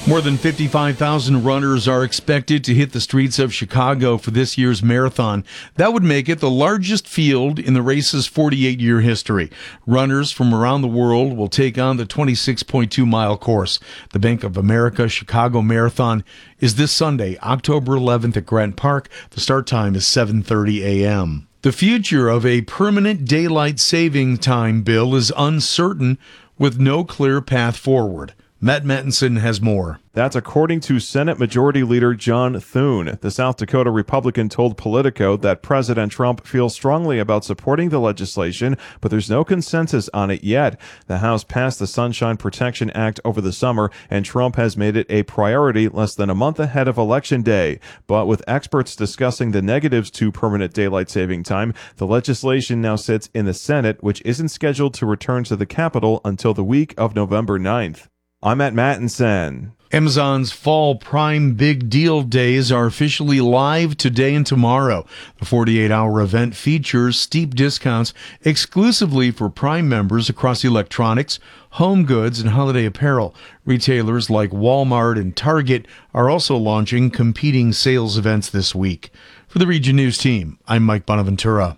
More than 55,000 runners are expected to hit the streets of Chicago for this year's marathon. That would make it the largest field in the race's 48-year history. Runners from around the world will take on the 26.2-mile course. The Bank of America Chicago Marathon is this Sunday, October 11th at Grant Park. The start time is 7:30 a.m. The future of a permanent daylight saving time bill is uncertain with no clear path forward. Matt Mattinson has more. That's according to Senate Majority Leader John Thune. The South Dakota Republican told Politico that President Trump feels strongly about supporting the legislation, but there's no consensus on it yet. The House passed the Sunshine Protection Act over the summer, and Trump has made it a priority less than a month ahead of Election Day. But with experts discussing the negatives to permanent daylight saving time, the legislation now sits in the Senate, which isn't scheduled to return to the Capitol until the week of November 9th. I'm Matt Mattinson. Amazon's Fall Prime Big Deal Days are officially live today and tomorrow. The 48-hour event features steep discounts exclusively for Prime members across electronics, home goods, and holiday apparel. Retailers like Walmart and Target are also launching competing sales events this week. For the Region News team, I'm Mike Bonaventura.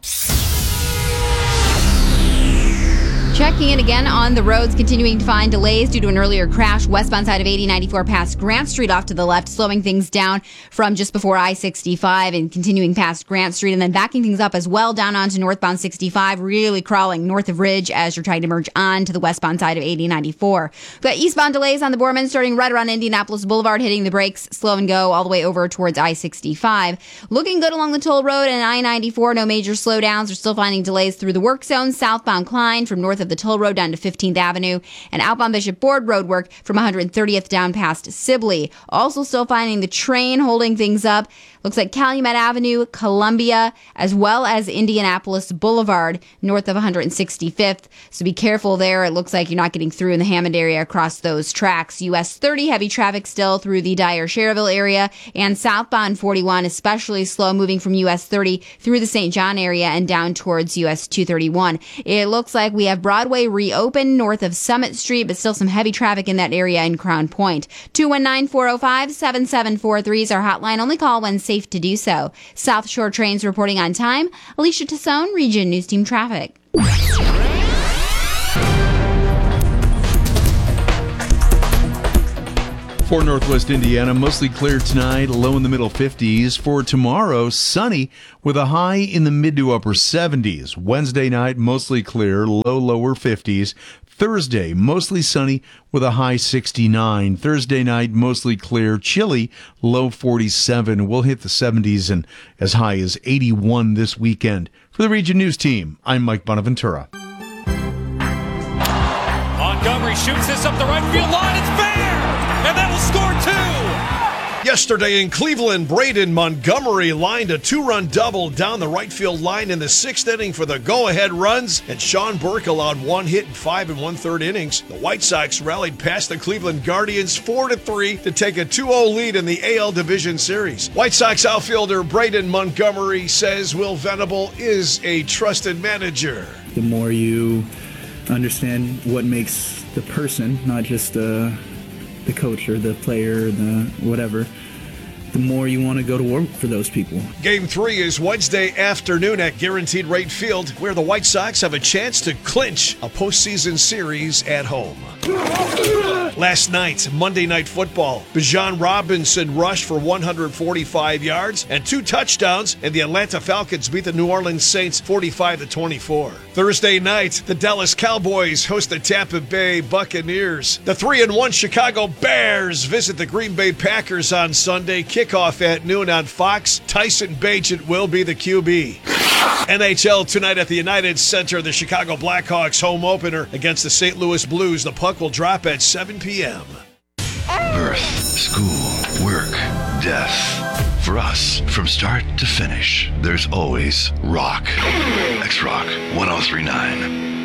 Checking in again on the roads, continuing to find delays due to an earlier crash westbound side of 8094 past Grant Street off to the left, slowing things down from just before I-65 and continuing past Grant Street, and then backing things up as well down onto northbound 65, really crawling north of Ridge as you're trying to merge on to the westbound side of 8094. We've got eastbound delays on the Borman starting right around Indianapolis Boulevard, hitting the brakes, slow and go all the way over towards I-65. Looking good along the toll road and I-94, no major slowdowns. We're still finding delays through the work zone, southbound Klein from north of the toll road down to 15th Avenue, and outbound Bishop Board road work from 130th down past Sibley. Also still finding the train holding things up. Looks like Calumet Avenue, Columbia, as well as Indianapolis Boulevard north of 165th. So be careful there. It looks like you're not getting through in the Hammond area across those tracks. US 30, heavy traffic still through the Dyer-Schererville area, and southbound 41, especially slow moving from US 30 through the St. John area and down towards US 231. It looks like we have Broadway reopened north of Summit Street, but still some heavy traffic in that area in Crown Point. 219-405-7743 is our hotline. Only call when safe to do so. South Shore trains reporting on time. Alicia Tassone, Region News Team Traffic. For Northwest Indiana, mostly clear tonight, low in the middle 50s. For tomorrow, sunny with a high in the mid to upper 70s. Wednesday night, mostly clear, lower 50s. Thursday, mostly sunny with a high 69. Thursday night, mostly clear, chilly, low 47. We'll hit the 70s and as high as 81 this weekend. For the Region News team, I'm Mike Bonaventura. Montgomery shoots this up the right field line. It's fair! And that'll score two! Yesterday in Cleveland, Braden Montgomery lined a two-run double down the right field line in the sixth inning for the go-ahead runs, and Sean Burke allowed one hit in 5 1/3 innings. The White Sox rallied past the Cleveland Guardians 4-3 to take a 2-0 lead in the AL Division Series. White Sox outfielder Braden Montgomery says Will Venable is a trusted manager. The more you understand what makes the person, not just the coach or the player, the whatever, the more you want to go to work for those people. Game 3 is Wednesday afternoon at Guaranteed Rate Field, where the White Sox have a chance to clinch a postseason series at home. Last night, Monday Night Football, Bijan Robinson rushed for 145 yards and 2 touchdowns, and the Atlanta Falcons beat the New Orleans Saints 45-24. Thursday night, the Dallas Cowboys host the Tampa Bay Buccaneers. The 3-1 Chicago Bears visit the Green Bay Packers on Sunday. Kickoff at noon on Fox. Tyson Bagent will be the QB. NHL tonight at the United Center, the Chicago Blackhawks home opener against the St. Louis Blues. The puck will drop at 7 p.m. Birth, school, work, death. For us, from start to finish, there's always rock. X-Rock 1039.